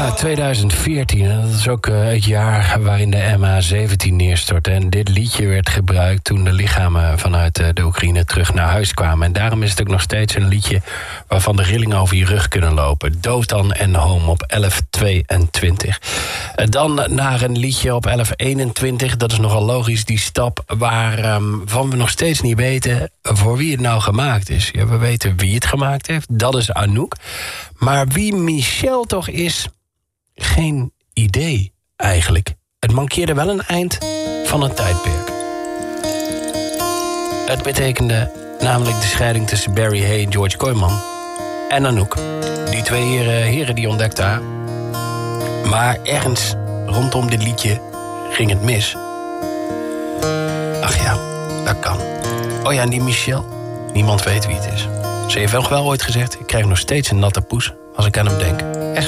Ja, 2014. Dat is ook het jaar waarin de MH17 neerstortte. En dit liedje werd gebruikt toen de lichamen vanuit de Oekraïne terug naar huis kwamen. En daarom is het ook nog steeds een liedje waarvan de rillingen over je rug kunnen lopen. Dothan en Home op 11:22. Dan naar een liedje op 11:21. Dat is nogal logisch, die stap waarvan we nog steeds niet weten voor wie het nou gemaakt is. Ja, we weten wie het gemaakt heeft, dat is Anouk. Maar wie Michel toch is, geen idee eigenlijk. Het mankeerde wel een eind van een tijdperk. Het betekende namelijk de scheiding tussen Barry Hay en George Kooijman en Anouk. Die twee heren die ontdekten haar. Maar ergens rondom dit liedje ging het mis. Ach ja, dat kan. Oh ja, en die Michel, niemand weet wie het is. Ze heeft wel ooit gezegd, ik krijg nog steeds een natte poes als ik aan hem denk.